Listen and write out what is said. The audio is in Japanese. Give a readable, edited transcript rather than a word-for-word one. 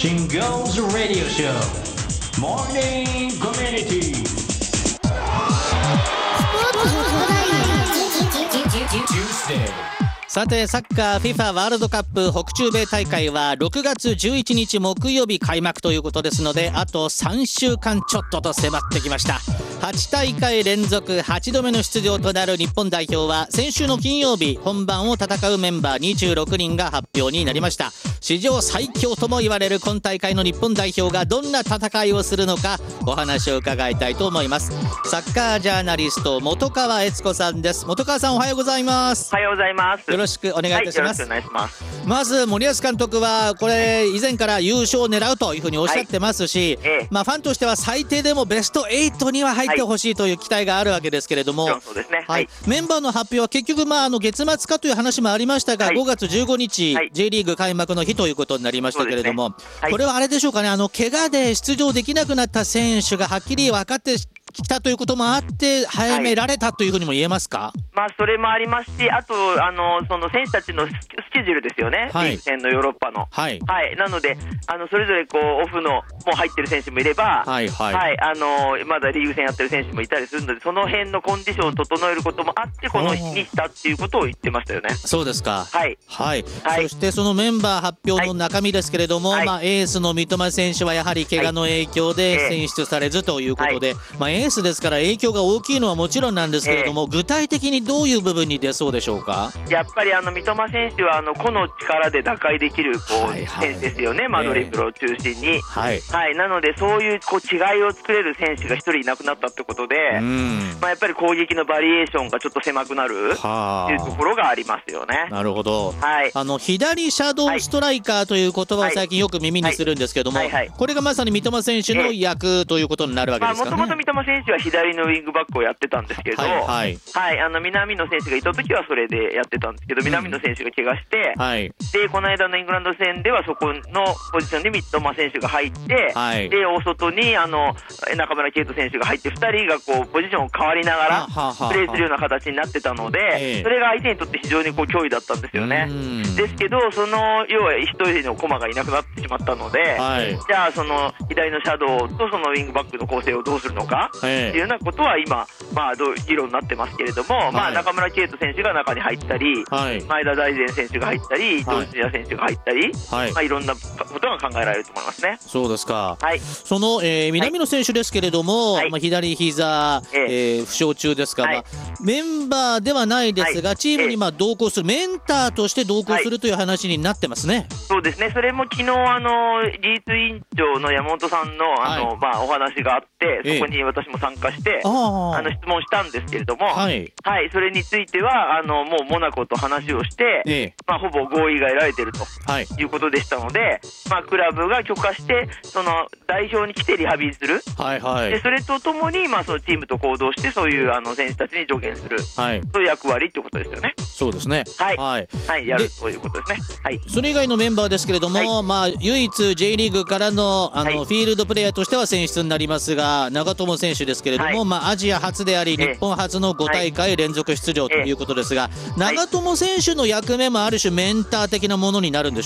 Shingles Radio Show Morning Community Tuesday。 さてサッカー FIFA ワールドカップ北中米大会は6月11日木曜日開幕ということですので、あと3週間ちょっとと迫ってきました。8大会連続8度目の出場となる日本代表は先週の金曜日本番を戦うメンバー26人が発表になりました。史上最強とも言われる今大会の日本代表がどんな戦いをするのかお話を伺いたいと思います。サッカージャーナリスト本川悦子さんです。本川さん、おはようございます。 おはようございます。 よろしくお願いいたします。 よろしくお願いします。 まず森保監督はこれ以前から優勝を狙うというふうにおっしゃってますし、ファンとしては最低でもベスト8には入ってほしいという期待があるわけですけれども、 そうですね。 メンバーの発表は結局月末かという話もありましたが、5月15日、J リーグ開幕の日ということになりましたけれども、これはあれでしょうかね、怪我で出場できなくなった選手がはっきり分かってきたということもあって早められたというふうにも言えますか？ それもありますし、あとその選手たちのスケジュールですよね、リーグ戦のヨーロッパの、なのでそれぞれオフのもう入ってる選手もいれば、まだリーグ戦やってる選手もいたりするので、その辺のコンディションを整えることもあってこの日にしたっていうことを言ってましたよね。 そうですか。そしてそのメンバー発表の中身ですけれども、エースの三笘選手はやはり怪我の影響で選出されずということで、エースですから影響が大きいのはもちろんなんですけれども、具体的にどういう部分に出そうでしょうか？ やっぱり三笘選手は個の力で打開できる選手ですよね、ドリブルを中心に、なのでそういう違いを作れる選手が一人いなくなったってことで、やっぱり攻撃のバリエーションがちょっと狭くなるっていうところがありますよね。 なるほど。左シャドウストライカーという言葉を最近よく耳にするんですけども、これがまさに三笘選手の役ということになるわけですかね。 もともと三笘選手は左のウィングバックをやってたんですけど、南野選手がいた時はそれでやってたんですけど、南野選手が怪我して、でこの間のイングランド戦ではそこのポジションに三笘選手が入って、で大外に中村敬斗選手が入って、2人がポジションを変わりながらプレーするような形になってたので、それが相手にとって非常に脅威だったんですよね。ですけどその要は1人の駒がいなくなってしまったので、じゃあその左のシャドウとそのウィングバックの構成をどうするのかっていうようなことは今、議論になってますけれども、中村敬斗選手が中に入ったり、前田大然選手が入ったり、伊東純也選手が入ったり、いろんなことが考えられると思いますね。 そうですか。その、南野選手ですけれども、左膝、負傷中ですが、メンバーではないですが、チームに同行する、メンターとして同行するという話になってますね。 そうですね。それも昨日リーツ委員長の山本さんのお話があって、そこに私も参加して質問したんですけれども、それについてはもうモナコと話をして、ほぼ合意が得られているということでしたので、クラブが許可してその代表に来てリハビリする、でそれとともにそのチームと行動してそういう選手たちに助言する、そういう役割ということですよね。 そうですね。 やるということですね。 それ以外のメンバーですけれども、唯一 J リーグからのフィールドプレーヤーとしては選出になりますが、長友選手ですけれども、アジア初であり日本初の5大会連続出場ということですが、長友選手の役目もある種メンター的なものになるんでしょうか？